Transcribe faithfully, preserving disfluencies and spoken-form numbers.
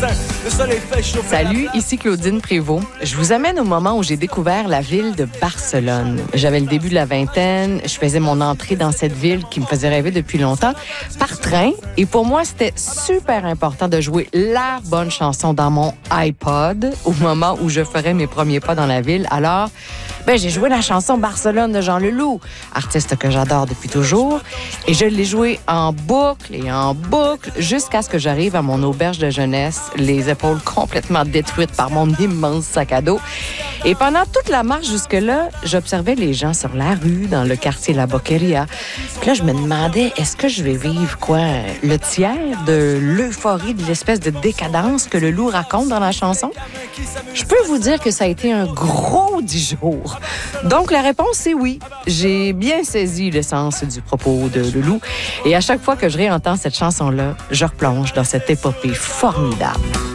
Le soleil fait chauffer. Salut, ici Claudine Prévost. Je vous amène au moment où j'ai découvert la ville de Barcelone. J'avais le début de la vingtaine, je faisais mon entrée dans cette ville qui me faisait rêver depuis longtemps par train. Et pour moi, c'était super important de jouer la bonne chanson dans mon iPod au moment où je ferais mes premiers pas dans la ville. Alors, ben, j'ai joué la chanson Barcelone de Jean Leloup, artiste que j'adore depuis toujours. Et je l'ai jouée en boucle et en boucle jusqu'à ce que j'arrive à mon auberge de jeunesse, les épaules complètement détruites par mon immense sac à dos. Et pendant toute la marche jusque-là, j'observais les gens sur la rue, dans le quartier La Boqueria. Puis là, je me demandais, est-ce que je vais vivre, quoi, le tiers de l'euphorie, de l'espèce de décadence que Leloup raconte dans la chanson? Je peux vous dire que ça a été un gros dix jours. Donc, la réponse, c'est oui. J'ai bien saisi l'essence du propos de Leloup. Et à chaque fois que je réentends cette chanson-là, je replonge dans cette épopée formidable.